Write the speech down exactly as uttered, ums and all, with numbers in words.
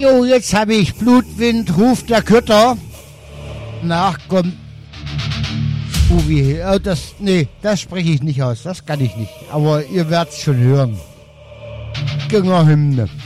Jo, jetzt habe ich Blutwind, ruft der Kötter. Nach kommt Uwe. Oh, das, nee, das spreche ich nicht aus. Das kann ich nicht. Aber ihr werdet es schon hören. Gängerhymne.